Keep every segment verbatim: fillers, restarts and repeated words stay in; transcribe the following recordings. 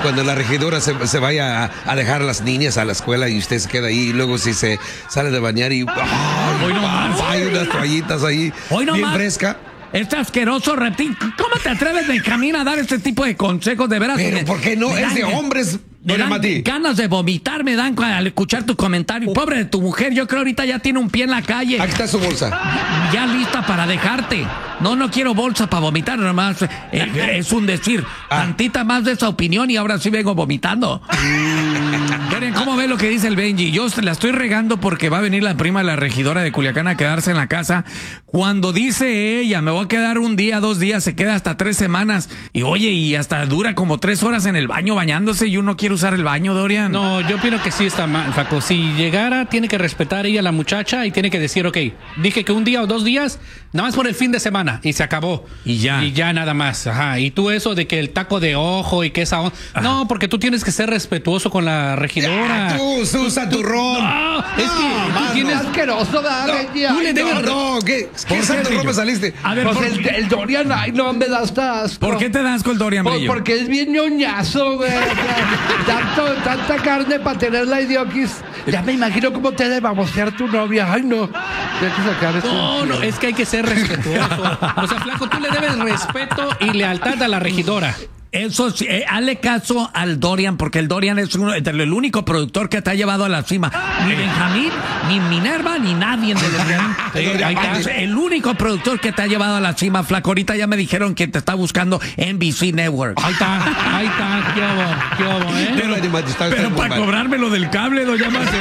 cuando la regidora se, se vaya a, a dejar a las niñas a la escuela y usted se queda ahí y luego si se sale de bañar y ¡ay, Hoy no más. hay unas toallitas ahí Hoy no bien más. fresca! Este asqueroso reptil. ¿Cómo te atreves, Benjamín, a dar este tipo de consejos de veras? Pero Me- ¿por qué no? me Es dan- de hombres, Me doña dan Mati. ganas de vomitar, me dan al escuchar tu comentario. Pobre de tu mujer, yo creo ahorita ya tiene un pie en la calle. Aquí está su bolsa. Ya lista para dejarte. No, no quiero bolsa para vomitar, nomás. Eh, es un decir. Ah. Tantita más de esa opinión y ahora sí vengo vomitando. Miren, ¿cómo ve lo que dice el Benji? Yo la estoy regando porque va a venir la prima de la regidora de Culiacán a quedarse en la casa. Cuando dice ella, me voy a quedar un día, dos días, se queda hasta tres semanas. Y oye, y hasta dura como tres horas en el baño bañándose y uno quiere usar el baño, Dorian. No, yo opino que sí está mal, Faco. Si llegara, tiene que respetar ella a la muchacha y tiene que decir, ok, dije que un día o dos días, nada más por el fin de semana, y se acabó. Y ya. Y ya nada más, ajá. Y tú eso de que el taco de ojo y que esa... on- No, porque tú tienes que ser respetuoso con la regidora. Ah, tú, Susan Turrón. No, es que tú mano. tienes... asqueroso, ¿verdad, Benji? tú le Ay, debes- No, no, ¿qué? ¿Qué qué, santo Bello? ropa saliste? A ver, Pues ¿por, el, el Dorian, ay, no, me da hasta asco. ¿por qué te das con el Dorian, Pues Bello? porque es bien ñoñazo, güey. O sea, tanto, tanta carne para tener la idioquis. Ya me imagino cómo te debe babosear tu novia. Ay, no. Tienes que sacar eso. No, no, es que hay que ser respetuoso. O sea, flaco, tú le debes respeto y lealtad a la regidora. Eso sí, eh, hazle caso al Dorian, porque el Dorian es uno, el único productor que te ha llevado a la cima. Ni Benjamín, ni Minerva, ni nadie de Sí, ahí está. Es el único productor que te ha llevado a la cima, flaco. Ahorita ya me dijeron que te está buscando N B C Network. Ahí está, ahí está, qué obo, qué obo, ¿eh? Pero, doña Mati, está usted Pero muy para mal. cobrarme lo del cable, doña Mati.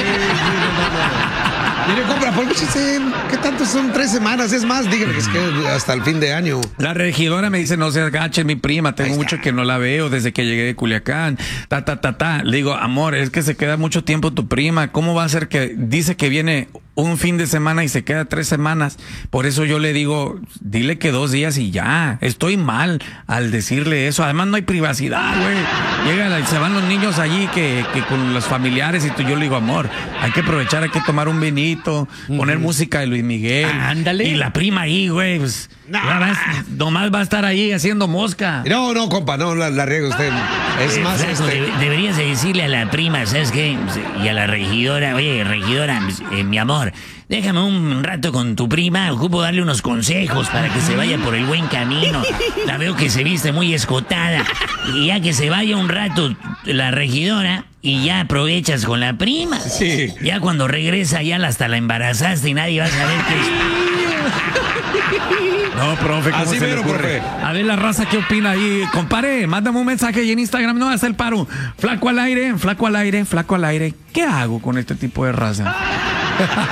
Mire, compra, por qué se- ¿qué tanto son tres semanas? Es más, dígame que es que hasta el fin de año. La regidora me dice, no se agache, mi prima, tengo mucho que no la veo desde que llegué de Culiacán, ta, ta, ta, ta. Le digo, amor, es que se queda mucho tiempo tu prima, ¿cómo va a ser que dice que viene un fin de semana y se queda tres semanas? Por eso yo le digo, dile que dos días y ya. Estoy mal al decirle eso. Además no hay privacidad, güey. Llega y se van los niños allí que, que con los familiares y tú, yo le digo, amor, hay que aprovechar, hay que tomar un vinito, poner música de Luis Miguel. Ándale. Y la prima ahí, güey, pues, ya ves, nomás va a estar ahí haciendo mosca. No, no, compa, no, la, la riega usted. Es más, Flaco, este... debe- deberías de decirle a la prima, ¿sabes qué? Y a la regidora, oye, regidora, eh, mi amor, déjame un rato con tu prima, ocupo darle unos consejos para que se vaya por el buen camino. La veo que se viste muy escotada. Y ya que se vaya un rato la regidora y ya aprovechas con la prima. Sí. Ya cuando regresa ya hasta la embarazaste y nadie va a saber que... No, profe, ¿cómo Así se le mero, ocurre? profe. A ver la raza, ¿qué opina ahí? Compare, mándame un mensaje ahí en Instagram, no hagas el paro. Flaco al aire, flaco al aire, flaco al aire. ¿Qué hago con este tipo de raza?